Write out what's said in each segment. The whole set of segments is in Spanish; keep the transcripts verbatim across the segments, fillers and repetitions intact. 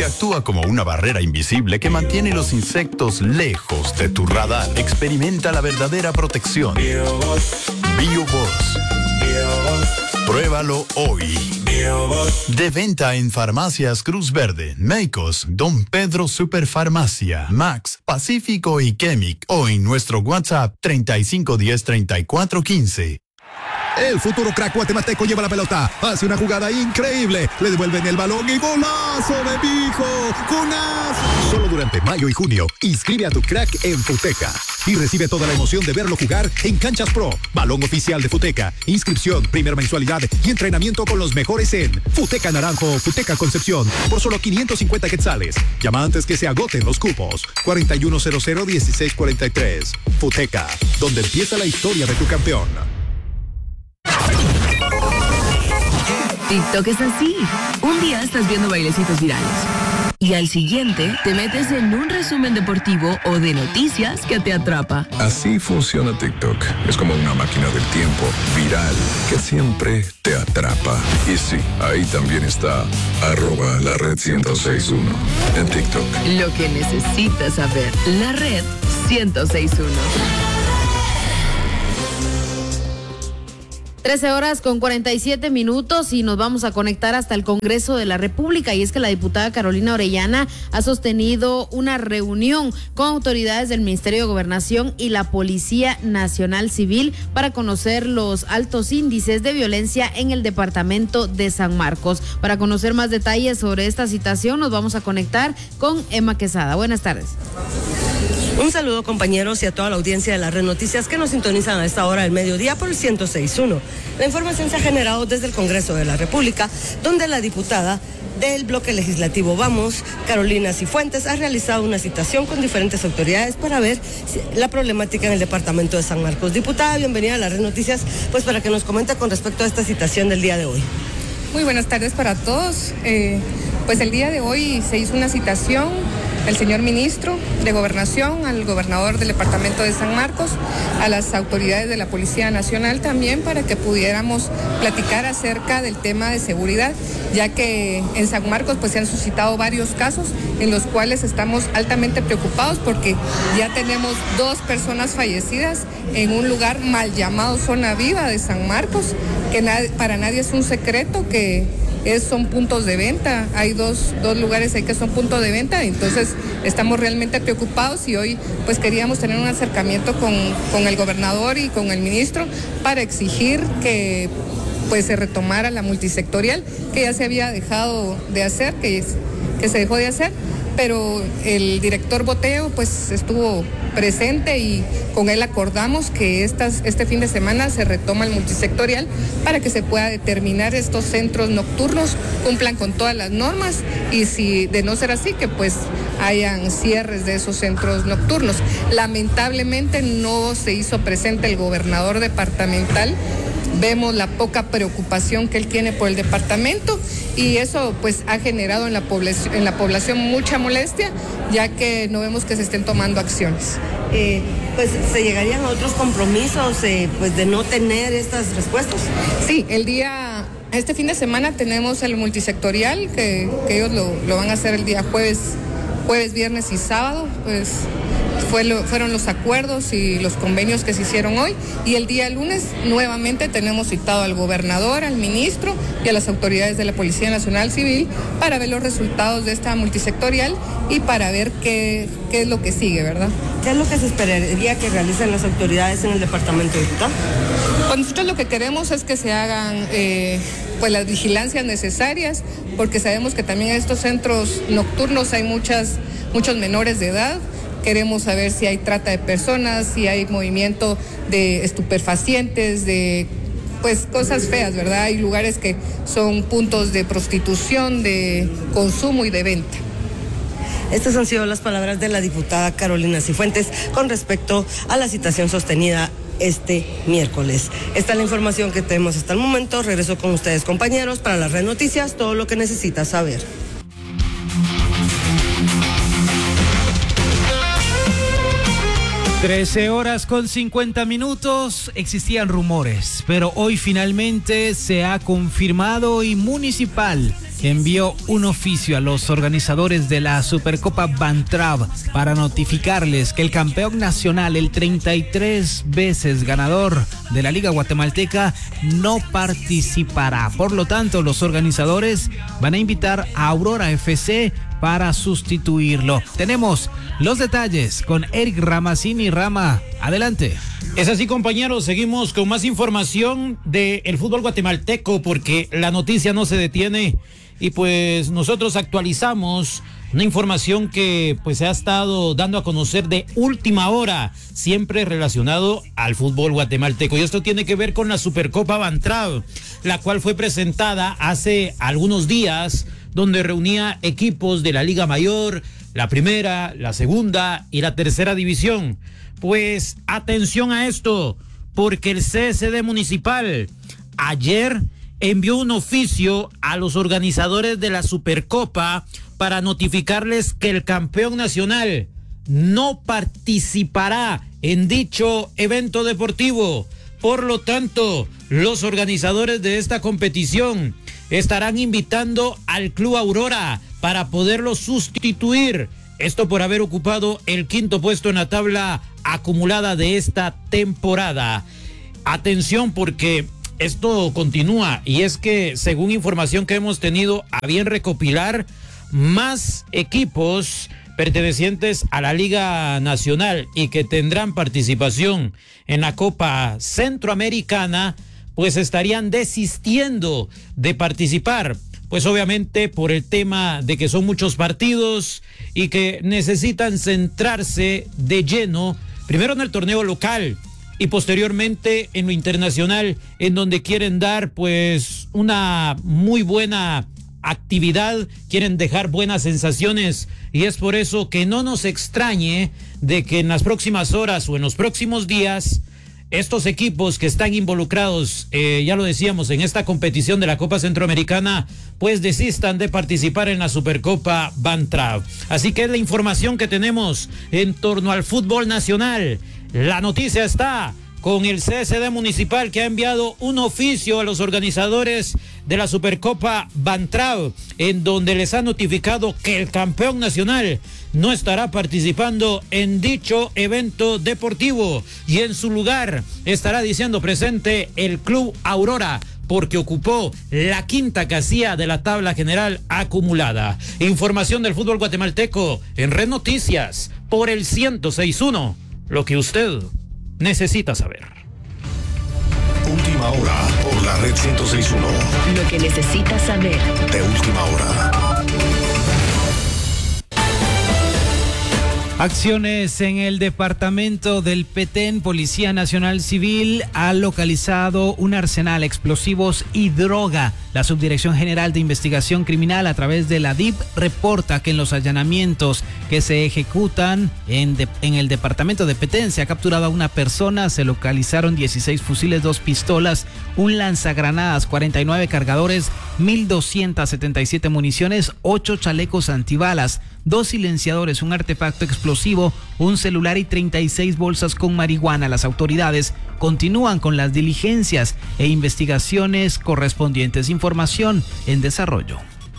que actúa como una barrera invisible que mantiene los insectos lejos de tu radar. Experimenta la verdadera protección. BioBoss. BioBoss. Pruébalo hoy. De venta en Farmacias Cruz Verde, Meicos, Don Pedro Superfarmacia, Max, Pacífico y Chemic, o en nuestro WhatsApp treinta y cinco diez, treinta y cuatro quince. El futuro crack guatemalteco lleva la pelota, hace una jugada increíble, le devuelven el balón y ¡golazo de Mijo! ¡Golazo! Solo durante mayo y junio, inscribe a tu crack en Futeca y recibe toda la emoción de verlo jugar en Canchas Pro, balón oficial de Futeca, inscripción, primera mensualidad y entrenamiento con los mejores en Futeca Naranjo, Futeca Concepción, por solo quinientos cincuenta quetzales. Llama antes que se agoten los cupos. cuarenta y uno cero cero, dieciséis cuarenta y tres. Futeca, donde empieza la historia de tu campeón. TikTok es así. Un día estás viendo bailecitos virales y al siguiente te metes en un resumen deportivo o de noticias que te atrapa. Así funciona TikTok. Es como una máquina del tiempo viral que siempre te atrapa. Y sí, ahí también está arroba la red ciento seis punto uno en TikTok. Lo que necesitas saber. La red ciento seis punto uno. trece horas con cuarenta y siete minutos y nos vamos a conectar hasta el Congreso de la República, y es que la diputada Carolina Orellana ha sostenido una reunión con autoridades del Ministerio de Gobernación y la Policía Nacional Civil para conocer los altos índices de violencia en el departamento de San Marcos. Para conocer más detalles sobre esta citación nos vamos a conectar con Emma Quesada. Buenas tardes. Un saludo, compañeros, y a toda la audiencia de la Red Noticias que nos sintonizan a esta hora del mediodía por el ciento seis punto uno. La información se ha generado desde el Congreso de la República, donde la diputada del bloque legislativo Vamos, Carolina Cifuentes, ha realizado una citación con diferentes autoridades para ver la problemática en el departamento de San Marcos. Diputada, bienvenida a la Red Noticias, pues para que nos comente con respecto a esta citación del día de hoy. Muy buenas tardes para todos. Eh, pues el día de hoy se hizo una citación al señor ministro de Gobernación, al gobernador del departamento de San Marcos, a las autoridades de la Policía Nacional también, para que pudiéramos platicar acerca del tema de seguridad, ya que en San Marcos pues se han suscitado varios casos en los cuales estamos altamente preocupados porque ya tenemos dos personas fallecidas en un lugar mal llamado Zona Viva de San Marcos, que nad- para nadie es un secreto que Es, son puntos de venta. Hay dos, dos lugares ahí que son puntos de venta, entonces estamos realmente preocupados y hoy pues queríamos tener un acercamiento con, con el gobernador y con el ministro para exigir que pues se retomara la multisectorial, que ya se había dejado de hacer, que, que se dejó de hacer, pero el director Boteo pues estuvo presente y con él acordamos que estas, este fin de semana se retoma el multisectorial para que se pueda determinar estos centros nocturnos cumplan con todas las normas, y si de no ser así, que pues hayan cierres de esos centros nocturnos. Lamentablemente no se hizo presente el gobernador departamental. Vemos la poca preocupación que él tiene por el departamento y eso pues ha generado en la población, en la población mucha molestia, ya que no vemos que se estén tomando acciones. Eh, pues se llegarían a otros compromisos eh, pues de no tener estas respuestas. Sí, el día, este fin de semana tenemos el multisectorial, que, que ellos lo, lo van a hacer el día jueves, jueves, viernes y sábado, pues Fue lo, fueron los acuerdos y los convenios que se hicieron hoy, y el día lunes nuevamente tenemos citado al gobernador, al ministro y a las autoridades de la Policía Nacional Civil para ver los resultados de esta multisectorial y para ver qué, qué es lo que sigue, ¿verdad? ¿Qué es lo que se esperaría que realicen las autoridades en el departamento, diputado? Pues nosotros lo que queremos es que se hagan eh, pues las vigilancias necesarias, porque sabemos que también en estos centros nocturnos hay muchas, muchos menores de edad. Queremos saber si hay trata de personas, si hay movimiento de estupefacientes, de pues cosas feas, ¿verdad? Hay lugares que son puntos de prostitución, de consumo y de venta. Estas han sido las palabras de la diputada Carolina Cifuentes con respecto a la citación sostenida este miércoles. Esta es la información que tenemos hasta el momento. Regreso con ustedes, compañeros, para las Red Noticias, todo lo que necesitas saber. trece horas con cincuenta minutos. Existían rumores, pero hoy finalmente se ha confirmado y Municipal envió un oficio a los organizadores de la Supercopa Bantrav para notificarles que el campeón nacional, el treinta y tres veces ganador de la Liga Guatemalteca, no participará. Por lo tanto, los organizadores van a invitar a Aurora F C para sustituirlo. Tenemos los detalles con Eric Ramazzini. Rama, adelante. Es así, compañeros, seguimos con más información del fútbol guatemalteco porque la noticia no se detiene y pues nosotros actualizamos una información que pues se ha estado dando a conocer de última hora, siempre relacionado al fútbol guatemalteco. Y esto tiene que ver con la Supercopa Bantrav, la cual fue presentada hace algunos días, donde reunía equipos de la Liga Mayor, la primera, la segunda y la tercera división. Pues atención a esto, porque el C S D municipal ayer envió un oficio a los organizadores de la Supercopa para notificarles que el campeón nacional no participará en dicho evento deportivo. Por lo tanto, los organizadores de esta competición estarán invitando al Club Aurora para poderlo sustituir. Esto por haber ocupado el quinto puesto en la tabla acumulada de esta temporada. Atención, porque esto continúa, y es que según información que hemos tenido a bien recopilar, más equipos pertenecientes a la Liga Nacional y que tendrán participación en la Copa Centroamericana, pues estarían desistiendo de participar, pues obviamente por el tema de que son muchos partidos y que necesitan centrarse de lleno, primero en el torneo local y posteriormente en lo internacional, en donde quieren dar pues una muy buena actividad, quieren dejar buenas sensaciones, y es por eso que no nos extrañe de que en las próximas horas o en los próximos días estos equipos que están involucrados, eh, ya lo decíamos, en esta competición de la Copa Centroamericana, pues desistan de participar en la Supercopa Bantrav. Así que es la información que tenemos en torno al fútbol nacional. La noticia está con el C S D municipal, que ha enviado un oficio a los organizadores de la Supercopa Bantrav, en donde les ha notificado que el campeón nacional no estará participando en dicho evento deportivo, y en su lugar estará diciendo presente el Club Aurora, porque ocupó la quinta casilla de la tabla general acumulada. Información del fútbol guatemalteco en Red Noticias por el ciento seis punto uno, lo que usted necesita saber. Última hora por la Red ciento seis punto uno. Lo que necesitas saber. De última hora. Acciones en el departamento del Petén. Policía Nacional Civil ha localizado un arsenal, explosivos y droga. La Subdirección General de Investigación Criminal, a través de la D I P, reporta que en los allanamientos que se ejecutan en, de, en el departamento de Petén se ha capturado a una persona, se localizaron dieciséis fusiles, dos pistolas, un lanzagranadas, cuarenta y nueve cargadores, mil doscientas setenta y siete municiones, ocho chalecos antibalas, dos silenciadores, un artefacto explosivo, un celular y treinta y seis bolsas con marihuana. Las autoridades continúan con las diligencias e investigaciones correspondientes. Información en desarrollo.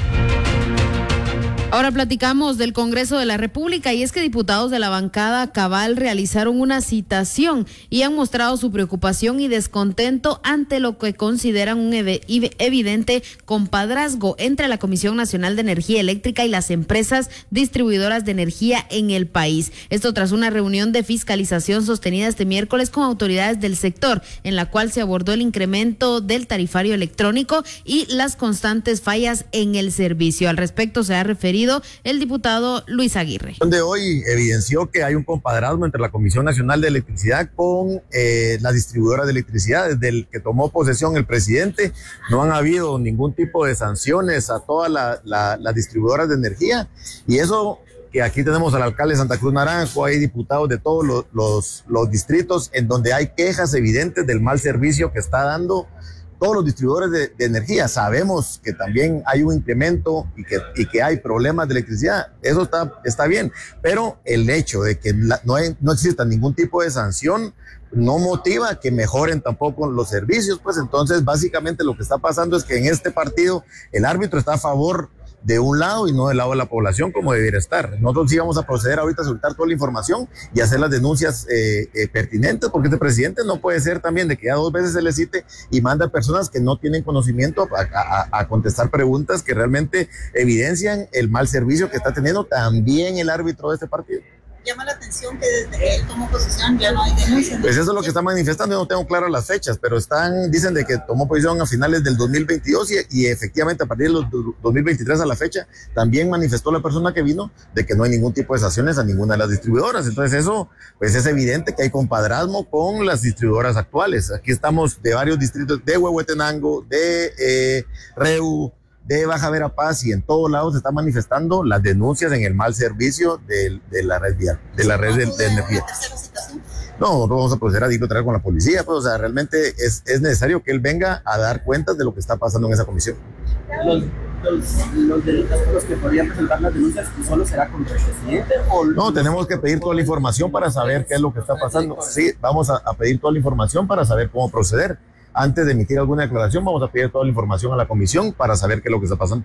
Ahora platicamos del Congreso de la República, y es que diputados de la bancada Cabal realizaron una citación y han mostrado su preocupación y descontento ante lo que consideran un evidente compadrazgo entre la Comisión Nacional de Energía Eléctrica y las empresas distribuidoras de energía en el país. Esto tras una reunión de fiscalización sostenida este miércoles con autoridades del sector, en la cual se abordó el incremento del tarifario electrónico y las constantes fallas en el servicio. Al respecto se ha referido el diputado Luis Aguirre. Donde hoy evidenció que hay un compadrazgo entre la Comisión Nacional de Electricidad con eh, las distribuidoras de electricidad. Desde el que tomó posesión el presidente, no han habido ningún tipo de sanciones a todas la, la, las distribuidoras de energía, y eso que aquí tenemos al alcalde de Santa Cruz Naranjo, hay diputados de todos los, los, los distritos en donde hay quejas evidentes del mal servicio que está dando todos los distribuidores de, de energía. Sabemos que también hay un incremento y que, y que hay problemas de electricidad. Eso está, está bien, pero el hecho de que la, no, hay, no exista ningún tipo de sanción no motiva que mejoren tampoco los servicios. Pues entonces básicamente lo que está pasando es que en este partido el árbitro está a favor de un lado y no del lado de la población como debiera estar. Nosotros sí vamos a proceder ahorita a soltar toda la información y hacer las denuncias eh, eh, pertinentes, porque este presidente no puede ser también de que ya dos veces se le cite y manda a personas que no tienen conocimiento a, a, a contestar preguntas que realmente evidencian el mal servicio que está teniendo también el árbitro de este partido. Llama la atención que desde que él tomó posición ya no hay denuncias. Pues eso es lo que está manifestando. Yo no tengo claras las fechas, pero están, dicen de que tomó posición a finales del dos mil veintidós y, y efectivamente a partir del dos mil veintitrés a la fecha también manifestó la persona que vino de que no hay ningún tipo de sanciones a ninguna de las distribuidoras. Entonces eso, pues es evidente que hay compadrazgo con las distribuidoras actuales. Aquí estamos de varios distritos, de Huehuetenango, de eh, Reu, de Baja Verapaz, y en todos lados se están manifestando las denuncias en el mal servicio de, de la red vial, de la red de, de energía. No, no vamos a proceder a tratar con la policía, pues, o sea, realmente es, es necesario que él venga a dar cuentas de lo que está pasando en esa comisión. Los, los, los delitos por los que podrían presentar las denuncias, ¿solo será contra el presidente? O no, tenemos que pedir toda la información para saber qué es lo que está pasando. Sí, vamos a, a pedir toda la información para saber cómo proceder. Antes de emitir alguna declaración, vamos a pedir toda la información a la comisión para saber qué es lo que está pasando.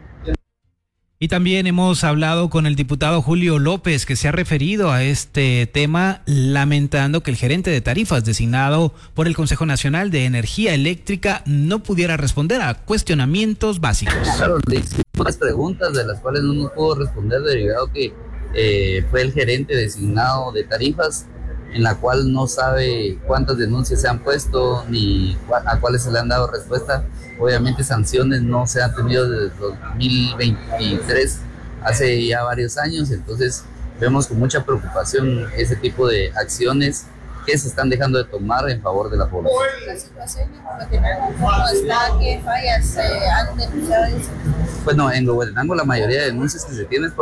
Y también hemos hablado con el diputado Julio López, que se ha referido a este tema, lamentando que el gerente de tarifas designado por el Consejo Nacional de Energía Eléctrica no pudiera responder a cuestionamientos básicos. Claro, le hicimos unas preguntas de las cuales no nos pudo responder, derivado que eh, fue el gerente designado de tarifas, en la cual no sabe cuántas denuncias se han puesto ni a cuáles se le han dado respuesta. Obviamente sanciones no se han tenido desde dos mil veintitrés, hace ya varios años, entonces vemos con mucha preocupación ese tipo de acciones que se están dejando de tomar en favor de la población. La situación en Huehuetenango, ¿cómo está? ¿Qué fallas eh, han denunciado? Bueno, en Huehuetenango la mayoría de denuncias que se tienen